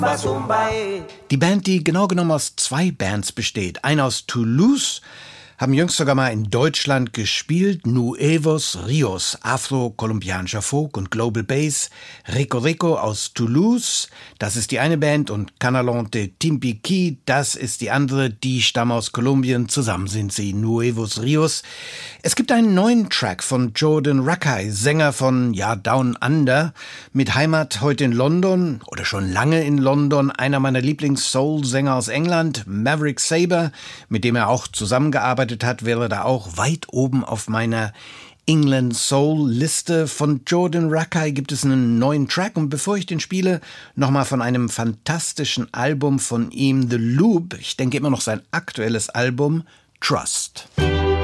Die Band, die genau genommen aus 2 Bands besteht, eine aus Toulouse, haben jüngst sogar mal in Deutschland gespielt, Nuevos Rios, afro-kolumbianischer Folk und Global Bass, Rico Rico aus Toulouse, das ist die eine Band, und Canalón de Timbiquí, das ist die andere, die stammen aus Kolumbien, zusammen sind sie Nuevos Rios. Es gibt einen neuen Track von Jordan Rakei, Sänger von Down Under, mit Heimat heute in London oder schon lange in London, einer meiner Lieblings-Soul-Sänger aus England, Maverick Sabre, mit dem er auch zusammengearbeitet hat, wäre da auch weit oben auf meiner England Soul Liste. Von Jordan Rakei gibt es einen neuen Track, und bevor ich den spiele, nochmal von einem fantastischen Album von ihm, The Loop, ich denke immer noch sein aktuelles Album, Trust.